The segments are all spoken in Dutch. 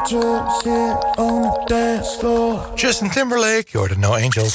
Justin Timberlake, you're the No Angels.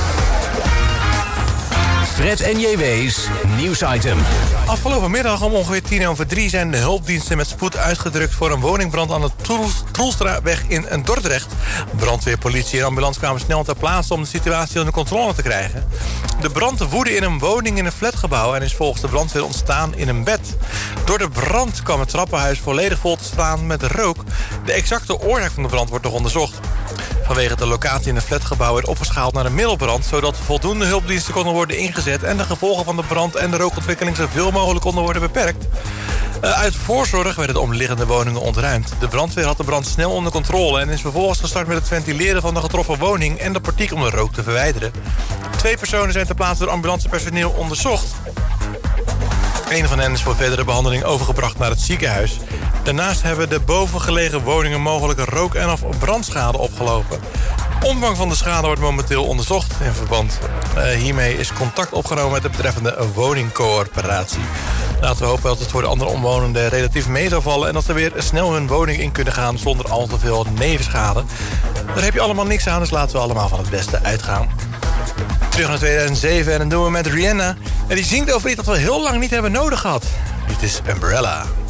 Fred en JW's nieuwsitem. Afgelopen middag om ongeveer 3:10 zijn de hulpdiensten met spoed uitgedrukt voor een woningbrand aan de Troelstraweg in Dordrecht. Brandweer, politie en ambulance kwamen snel ter plaatse om de situatie onder controle te krijgen. De brand woedde in een woning in een flatgebouw en is volgens de brandweer ontstaan in een bed. Door de brand kwam het trappenhuis volledig vol te staan met rook. De exacte oorzaak van de brand wordt nog onderzocht. Vanwege de locatie in het flatgebouw werd opgeschaald naar een middelbrand, zodat voldoende hulpdiensten konden worden ingezet en de gevolgen van de brand en de rookontwikkeling zoveel mogelijk konden worden beperkt. Uit voorzorg werden de omliggende woningen ontruimd. De brandweer had de brand snel onder controle en is vervolgens gestart met het ventileren van de getroffen woning en de portiek om de rook te verwijderen. 2 personen zijn ter plaatse door ambulancepersoneel onderzocht. Een van hen is voor verdere behandeling overgebracht naar het ziekenhuis. Daarnaast hebben de bovengelegen woningen mogelijke rook- en of brandschade opgelopen. Omvang van de schade wordt momenteel onderzocht. In verband hiermee is contact opgenomen met de betreffende woningcoöperatie. Laten we hopen dat het voor de andere omwonenden relatief mee zal vallen en dat ze weer snel hun woning in kunnen gaan zonder al te veel nevenschade. Daar heb je allemaal niks aan, dus laten we allemaal van het beste uitgaan. Terug naar 2007 en dan doen we met Rihanna. En die zingt over iets dat we heel lang niet hebben nodig gehad. Dit is Umbrella.